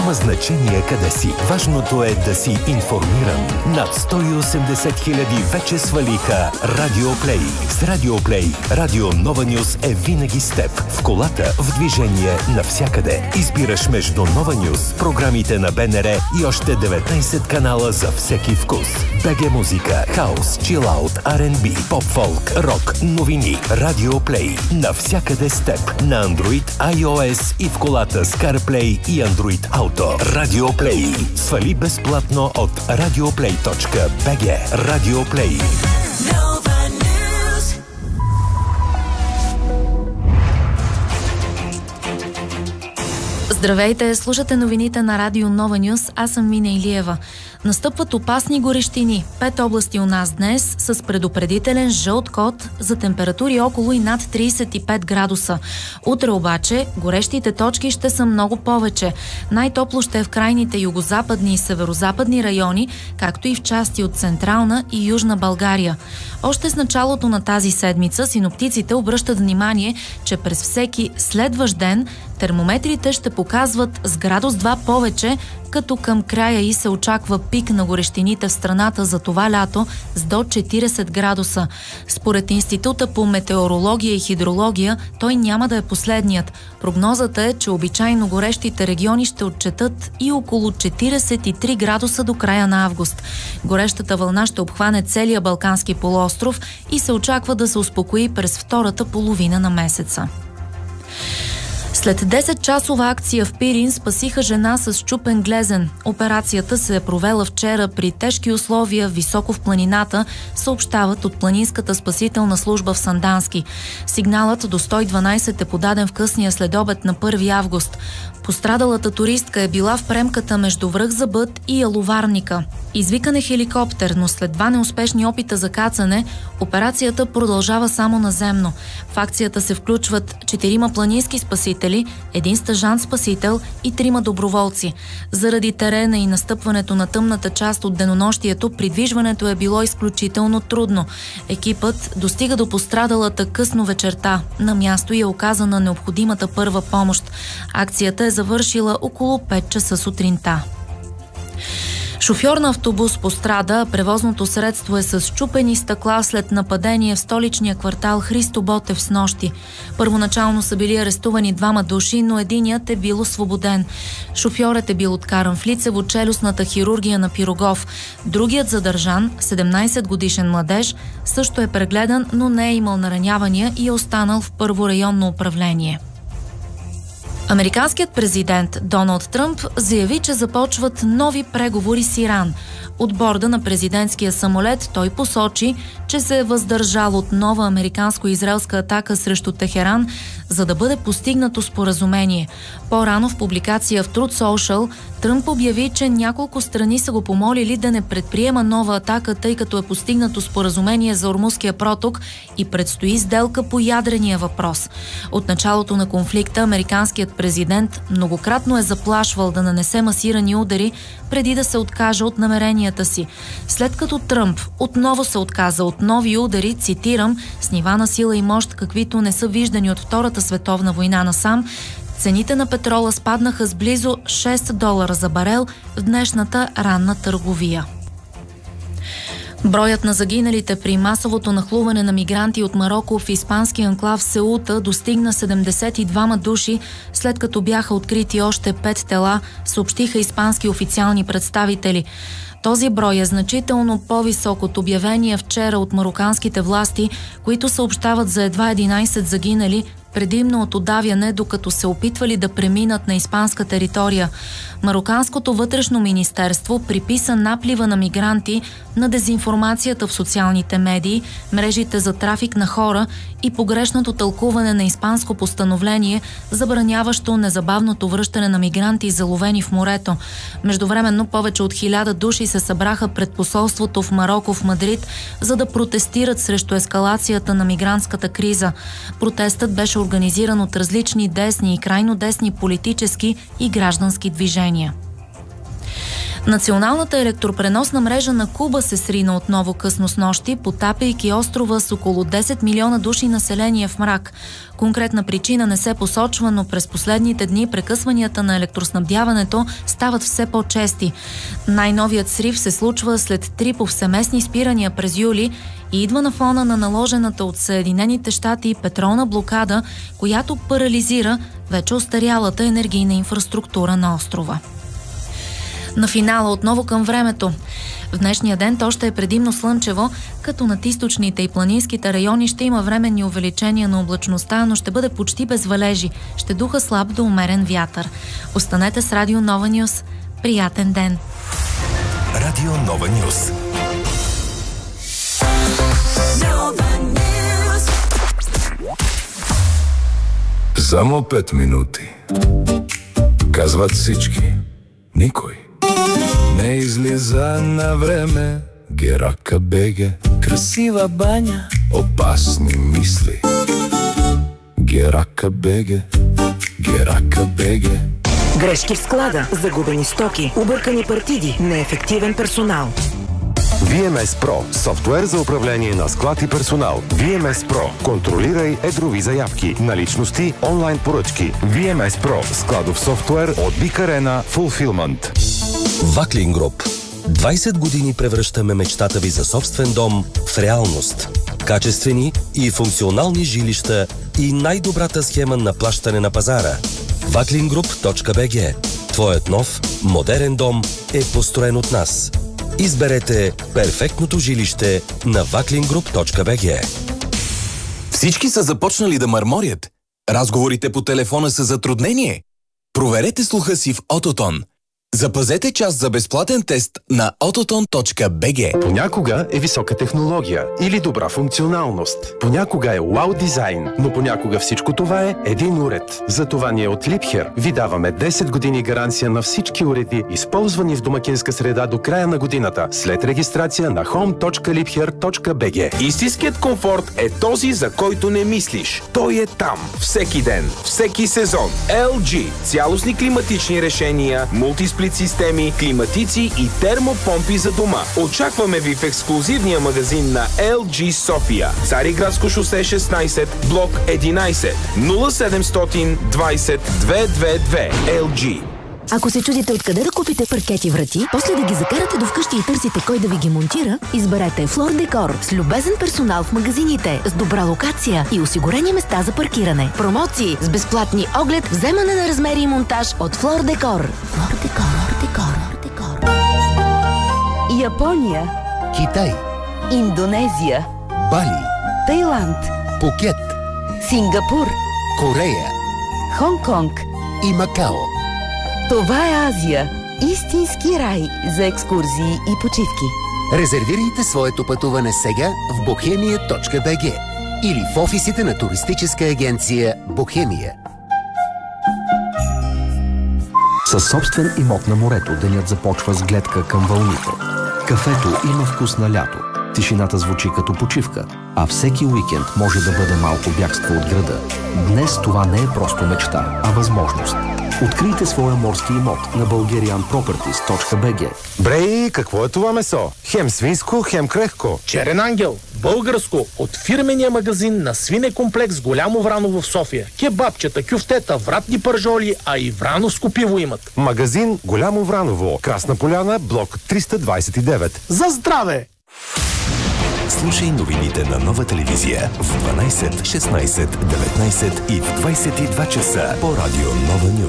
Няма значение къде си. Важното е да си информиран. Над 180 хиляди вече свалиха Радиоплей. С Радиоплей Радио Нова Нюз е винаги с теб. В колата, в движение, навсякъде. Избираш между Нова Нюз, програмите на БНР и още 19 канала за всеки вкус. БГ музика, хаус, чилаут, R&B, поп-фолк, рок, новини. Радиоплей. Навсякъде с теб. На Android, iOS и в колата с CarPlay и Android Auto. Радиоплей. Свали безплатно от radioplay.bg. Радиоплей. Здравейте, слушате новините на Радио Нова Нюз. Аз съм Мина Илиева. Настъпват опасни горещини. 5 области у нас днес с предупредителен жълт код за температури около и над 35 градуса. Утре обаче горещите точки ще са много повече. Най-топло ще е в крайните югозападни и северозападни райони, както и в части от Централна и Южна България. Още с началото на тази седмица синоптиците обръщат внимание, че през всеки следващ ден термометрите ще показват с градус 2 повече, като към края и се очаква пик на горещините в страната за това лято с до 40 градуса. Според Института по метеорология и хидрология, той няма да е последният. Прогнозата е, че обичайно горещите региони ще отчетат и около 43 градуса до края на август. Горещата вълна ще обхване целия Балкански полуостров и се очаква да се успокои през втората половина на месеца. След 10-часова акция в Пирин спасиха жена с счупен глезен. Операцията се е провела вчера при тежки условия високо в планината, съобщават от Планинската спасителна служба в Сандански. Сигналът до 112 е подаден в късния следобед на 1 август. Пострадалата туристка е била в премката между Връх Забът и Яловарника. Извикан е хеликоптер, но след 2 неуспешни опита за кацане, операцията продължава само наземно. В акцията се включват 4 планински спасители, 1 стажант-спасител и 3 доброволци. Заради терена и настъпването на тъмната част от денонощието, придвижването е било изключително трудно. Екипът достига до пострадалата късно вечерта. На място е оказана необходимата първа помощ. Акцията е завършила около 5 часа сутринта. Шофьор на автобус пострада, а превозното средство е с счупени стъкла след нападение в столичния квартал Христо Ботев снощи. Първоначално са били арестувани 2 души, но единият е бил освободен. Шофьорът е бил откаран в лицево-челюстната хирургия на Пирогов. Другият задържан, 17-годишен младеж, също е прегледан, но не е имал наранявания и е останал в първо районно управление. Американският президент Доналд Тръмп заяви, че започват нови преговори с Иран. От борда на президентския самолет той посочи, че се е въздържал от нова американско-израелска атака срещу Техеран, за да бъде постигнато споразумение. По-рано в публикация в Truth Social Тръмп обяви, че няколко страни са го помолили да не предприема нова атака, тъй като е постигнато споразумение за Ормузския проток и предстои сделка по ядрения въпрос. От началото на конфликта американският президент многократно е заплашвал да нанесе масирани удари преди да се откаже от намеренията си. След като Тръмп отново се отказа от нови удари, цитирам, с нива на сила и мощ, каквито не са виждани от Втората световна война насам, цените на петрола спаднаха с близо $6 за барел в днешната ранна търговия. Броят на загиналите при масовото нахлуване на мигранти от Мароко в испанския анклав Сеута достигна 72 души, след като бяха открити още 5 тела, съобщиха испански официални представители. Този брой е значително по-висок от обявения вчера от мароканските власти, които съобщават за едва 11 загинали, предимно от удавяне, докато се опитвали да преминат на испанска територия. Мароканското вътрешно министерство приписа наплива на мигранти на дезинформацията в социалните медии, мрежите за трафик на хора и погрешното тълкуване на испанско постановление, забраняващо незабавното връщане на мигранти, заловени в морето. Междувременно повече от 1000 души се събраха пред посолството в Мароко в Мадрид, за да протестират срещу ескалацията на мигрантската криза. Протестът беше организиран от различни десни и крайно десни политически и граждански движения. Националната електропреносна мрежа на Куба се срина отново късно снощи, потапяйки острова с около 10 милиона души население в мрак. Конкретна причина не се посочва, но през последните дни прекъсванията на електроснабдяването стават все по-чести. Най-новият срив се случва след 3 повсеместни спирания през юли и идва на фона на наложената от Съединените щати петролна блокада, която парализира вече остарялата енергийна инфраструктура на острова. На финала отново към времето. В днешния ден то ще е предимно слънчево, като над източните и планинските райони ще има временни увеличения на облачността, но ще бъде почти без валежи. Ще духа слаб до умерен вятър. Останете с Радио Нова Нюс. Приятен ден! Радио Нова Нюс. Само 5 минути. Казват всички. Никой не излиза на време. Герака беге. Красива баня. Опасни мисли. Герака беге. Герака беге. Грешки в склада, загубени стоки, объркани партиди, неефективен персонал. VMS Pro – софтуер за управление на склад и персонал. VMS Pro – контролирай едрови заявки, наличности, онлайн поръчки. VMS Pro – складов софтуер от Big Arena Fulfillment. Ваклин Груп. 20 години превръщаме мечтата ви за собствен дом в реалност. Качествени и функционални жилища и най-добрата схема на плащане на пазара. Vaklingroup.bg. Твоят нов, модерен дом е построен от нас. Изберете перфектното жилище на vaklingroup.bg. Всички са започнали да мърморят. Разговорите по телефона са затруднение. Проверете слуха си в Autotone. Запазете час за безплатен тест на autotone.bg. Понякога е висока технология или добра функционалност. Понякога е вау дизайн, но понякога всичко това е един уред. Затова ние от Liebherr ви даваме 10 години гаранция на всички уреди, използвани в домакинска среда до края на годината, след регистрация на home.liebherr.bg. Истинският комфорт е този, за който не мислиш. Той е там. Всеки ден, всеки сезон. LG. Цялостни климатични решения, мултисплит системи, климатици и термопомпи за дома. Очакваме ви в ексклузивния магазин на LG София. Цариградско шосе 16, блок 11, 0700 20 222. LG. Ако се чудите откъде да купите паркети врати, после да ги закарате до вкъщи и търсите кой да ви ги монтира, изберете Флор Декор с любезен персонал в магазините, с добра локация и осигурени места за паркиране. Промоции с безплатни оглед, вземане на размери и монтаж от Флор Декор. Флор Декор. Япония, Китай, Индонезия, Бали, Тайланд, Пукет, Сингапур, Корея Хонг-Конг и Макао. Това е Азия. Истински рай за екскурзии и почивки. Резервирайте своето пътуване сега в bohemia.bg или в офисите на туристическа агенция Бохемия. Със собствен имот на морето денят започва с гледка към вълните. Кафето има вкус на лято. Тишината звучи като почивка, а всеки уикенд може да бъде малко бягство от града. Днес това не е просто мечта, а възможност. Открийте своя морски имот на bulgarianproperties.bg. Брей, какво е това месо? Хем свинско, хем крехко. Черен ангел, българско, от фирмения магазин на свинекомплекс Голямо Враново в София. Кебабчета, кюфтета, вратни пържоли, а и врановско пиво имат. Магазин Голямо Враново, Красна поляна, блок 329. За здраве! Слушай новините на Нова телевизия в 12, 16, 19 и в 22 часа по Радио Нова Нюс.